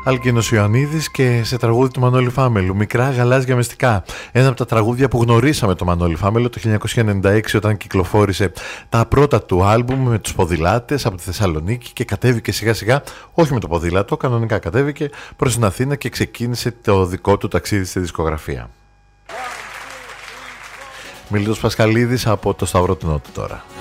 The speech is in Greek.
Αλκίνος Ιωαννίδης και σε τραγούδι του Μανώλη Φάμελου, Μικρά γαλάζια μυστικά. Ένα από τα τραγούδια που γνωρίσαμε το Μανώλη Φάμελο το 1996 όταν κυκλοφόρησε τα πρώτα του άλμπουμ με τους ποδηλάτες από τη Θεσσαλονίκη και κατέβηκε σιγά σιγά, όχι με το ποδήλατο, κανονικά κατέβηκε προς την Αθήνα και ξεκίνησε το δικό του ταξίδι στη δισκογραφία. Μίλητος Πασχαλίδης από το Σταυρό του Νότου τώρα.